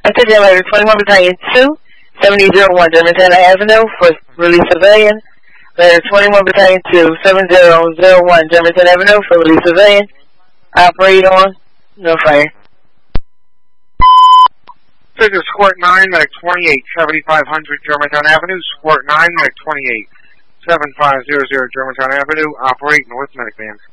Attention, Letter 21 Battalion 2, 7001 Germantown Avenue for release civilian. Letter 21 Battalion 2, 7001 Germantown Avenue for release civilian. Operate on. No fire. Figure Squirt 9, Medic 28, 7500 Germantown Avenue. Squirt 9, Medic 28, 7500 Germantown Avenue. Operate North Medic Van.